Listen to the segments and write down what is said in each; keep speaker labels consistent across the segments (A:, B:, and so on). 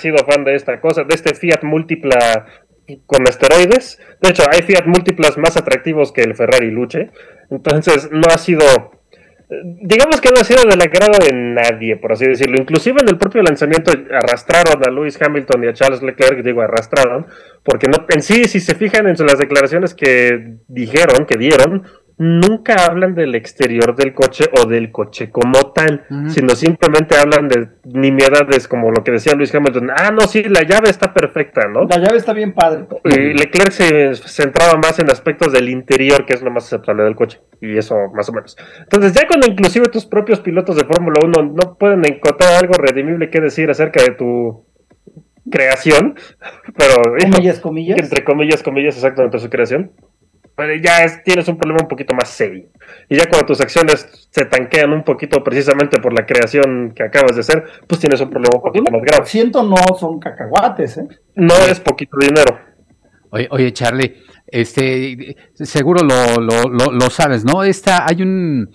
A: sido fan de esta cosa, de este Fiat Múltipla con esteroides. De hecho, hay Fiat Múltiplas más atractivos que el Ferrari Luce. Entonces, no ha sido... Digamos que no ha sido del agrado de nadie, por así decirlo. Inclusive en el propio lanzamiento arrastraron a Lewis Hamilton y a Charles Leclerc, digo arrastraron, porque no, en sí, si se fijan en las declaraciones que dijeron, que dieron, nunca hablan del exterior del coche o del coche como tal, sino simplemente hablan de nimiedades como lo que decía Lewis Hamilton. No, sí, la llave está perfecta, ¿no?
B: La llave está bien padre.
A: Y Leclerc se centraba más en aspectos del interior, que es lo más aceptable del coche, y eso más o menos. Entonces, ya cuando inclusive tus propios pilotos de Fórmula 1 no pueden encontrar algo redimible que decir acerca de tu creación, pero
B: comillas.
A: entre comillas, exactamente su creación, pero ya tienes un problema un poquito más serio. Y ya cuando tus acciones se tanquean un poquito precisamente por la creación que acabas de hacer, pues tienes un problema un poquito más grave.
B: 100 no son cacahuates, ¿eh?
A: No es poquito dinero.
C: Oye, Charlie, seguro lo sabes, ¿no? Hay un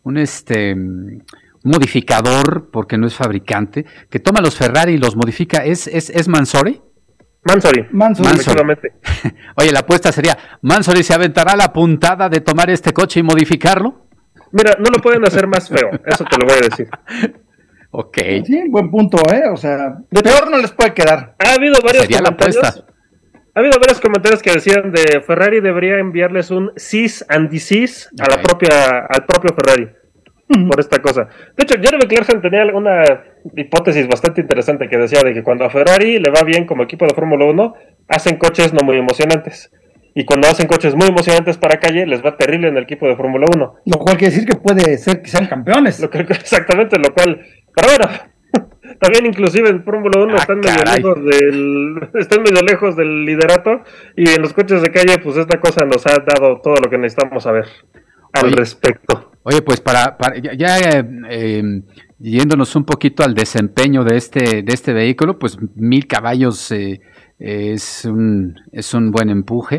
C: modificador, porque no es fabricante, que toma los Ferrari y los modifica. ¿Es Mansory?
A: Mansory. Efectivamente.
C: Oye, la apuesta sería, ¿Mansory se aventará la puntada de tomar este coche y modificarlo?
A: Mira, no lo pueden hacer más feo, eso te lo voy a decir.
C: Ok.
B: Sí, buen punto, o sea, de peor no les puede quedar.
A: Ha habido varios comentarios que decían de Ferrari debería enviarles un cease and desist al propio Ferrari por esta cosa. De hecho, Jeremy Clarkson tenía alguna hipótesis bastante interesante que decía de que cuando a Ferrari le va bien como equipo de Fórmula 1, hacen coches no muy emocionantes. Y cuando hacen coches muy emocionantes para calle, les va terrible en el equipo de Fórmula 1.
B: Lo cual quiere decir que puede ser que sean campeones.
A: Exactamente, lo cual... Pero bueno, también inclusive en Fórmula 1 están medio lejos del liderato. Y en los coches de calle, pues esta cosa nos ha dado todo lo que necesitamos saber al respecto.
C: Oye, pues yéndonos un poquito al desempeño de este vehículo, pues 1000 caballos es un buen empuje.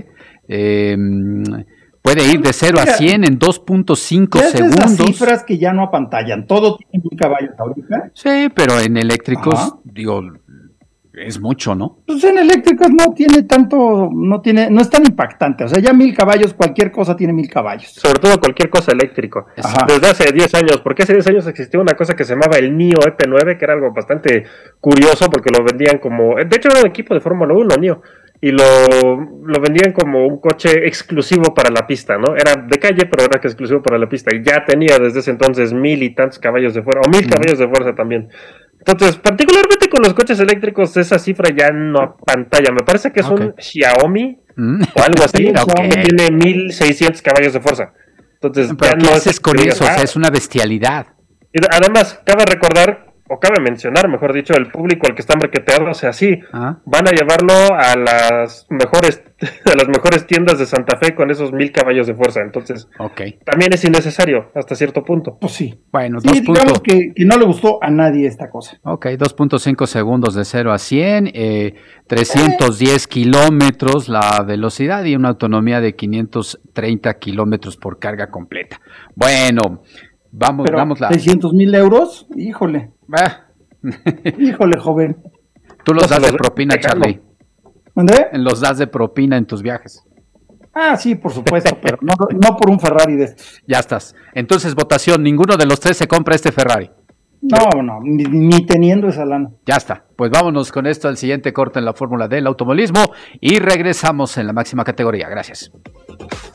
C: Puede ir de 0 a 100 en 2.5 segundos.
B: Esas cifras que ya no apantallan, todo tiene 1000 caballos ahorita.
C: Sí, pero en eléctricos, digo, es mucho, ¿no?
B: Pues en eléctricos no tiene tanto, no es tan impactante. O sea, ya 1000 caballos, cualquier cosa tiene 1000 caballos.
A: Sobre todo cualquier cosa eléctrico. Desde hace 10 años, porque hace 10 años existía una cosa que se llamaba el NIO EP9, que era algo bastante curioso porque lo vendían como... De hecho era un equipo de Fórmula 1, NIO. Y lo vendían como un coche exclusivo para la pista, ¿no? Era de calle, pero era exclusivo para la pista. Y ya tenía desde ese entonces 1000 y tantos caballos de fuerza, o 1000 caballos de fuerza también. Entonces, particularmente con los coches eléctricos, esa cifra ya no apantalla. Me parece que es un Xiaomi o algo así. Tiene 1600 caballos de fuerza. Entonces,
C: ¿pero qué haces con eso? O sea, es una bestialidad.
A: Y además, cabe recordar, o cabe mencionar, mejor dicho, el público al que está marketeado, o sea, sí, van a llevarlo a las mejores tiendas de Santa Fe con esos 1000 caballos de fuerza. Entonces, también es innecesario hasta cierto punto.
B: Pues sí.
C: Bueno,
B: digamos que no le gustó a nadie esta cosa.
C: 2.5 segundos de 0 a 100, 310 kilómetros la velocidad y una autonomía de 530 kilómetros por carga completa. Bueno, vamos.
B: 600,000 euros, híjole. Híjole, joven.
C: Tú los das de propina, Charlie.
B: ¿Dónde?
C: Los das de propina en tus viajes.
B: Sí, por supuesto, pero no por un Ferrari de estos.
C: Ya estás. Entonces, votación, ninguno de los tres se compra este Ferrari.
B: No, ni teniendo esa lana.
C: Ya está. Pues vámonos con esto al siguiente corte en la fórmula del automovilismo y regresamos en la máxima categoría. Gracias.